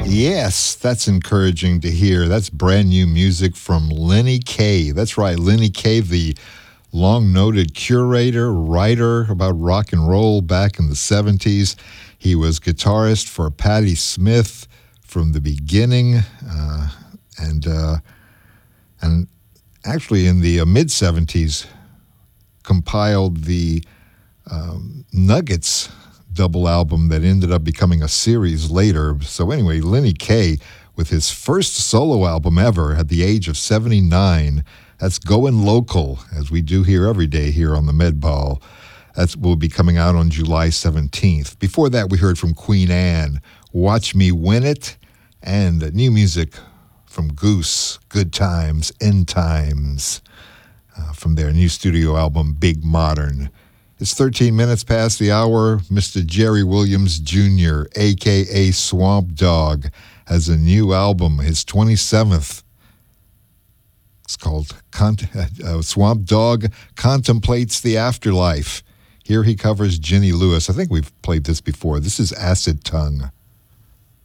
Yes, that's encouraging to hear. That's brand new music from Lenny Kaye. That's right, Lenny Kaye, the long-noted curator, writer about rock and roll back in the 70s. He was guitarist for Patti Smith from the beginning, and actually in the mid-70s compiled the Nuggets double album that ended up becoming a series later. So anyway, Lenny Kaye, with his first solo album ever at the age of 79, that's Going Local, as we do here every day here on the Med Ball. That will be coming out on July 17th. Before that, we heard from Queen Anne, Watch Me Win It, and new music from Goose, Good Times, End Times, from their new studio album, Big Modern. It's 13 minutes past the hour. Mr. Jerry Williams Jr., a.k.a. Swamp Dogg, has a new album, his 27th. It's called Swamp Dogg Contemplates the Afterlife. Here he covers Jenny Lewis. I think we've played this before. This is Acid Tongue.